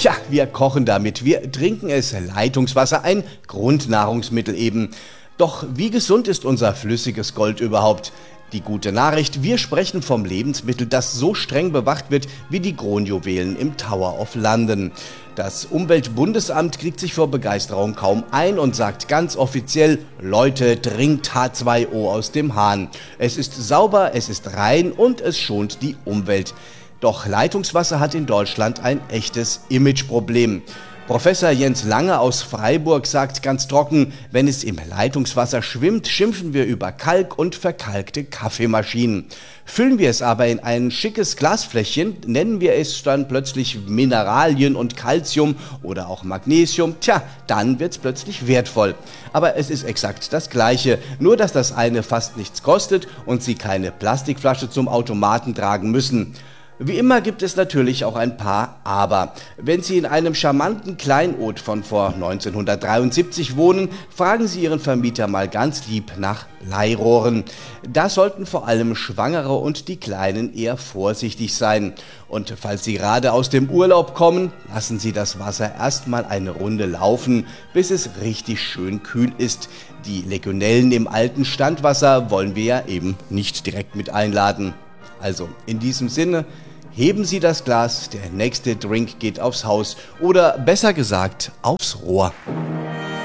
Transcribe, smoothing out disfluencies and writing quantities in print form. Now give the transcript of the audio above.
Tja, wir kochen damit, wir trinken es, Leitungswasser, ein Grundnahrungsmittel eben. Doch wie gesund ist unser flüssiges Gold überhaupt? Die gute Nachricht, wir sprechen vom Lebensmittel, das so streng bewacht wird wie die Kronjuwelen im Tower of London. Das Umweltbundesamt kriegt sich vor Begeisterung kaum ein und sagt ganz offiziell: Leute, trinkt H2O aus dem Hahn. Es ist sauber, es ist rein und es schont die Umwelt. Doch Leitungswasser hat in Deutschland ein echtes Imageproblem. Professor Jens Lange aus Freiburg sagt ganz trocken: Wenn es im Leitungswasser schwimmt, schimpfen wir über Kalk und verkalkte Kaffeemaschinen. Füllen wir es aber in ein schickes Glasfläschchen, nennen wir es dann plötzlich Mineralien und Calcium oder auch Magnesium, dann wird's plötzlich wertvoll. Aber es ist exakt das Gleiche, nur dass das eine fast nichts kostet und Sie keine Plastikflasche zum Automaten tragen müssen. Wie immer gibt es natürlich auch ein paar Aber. Wenn Sie in einem charmanten Kleinod von vor 1973 wohnen, fragen Sie Ihren Vermieter mal ganz lieb nach Leihrohren. Da sollten vor allem Schwangere und die Kleinen eher vorsichtig sein. Und falls Sie gerade aus dem Urlaub kommen, lassen Sie das Wasser erstmal eine Runde laufen, bis es richtig schön kühl ist. Die Legionellen im alten Standwasser wollen wir ja eben nicht direkt mit einladen. Also in diesem Sinne, heben Sie das Glas, der nächste Drink geht aufs Haus oder besser gesagt aufs Rohr.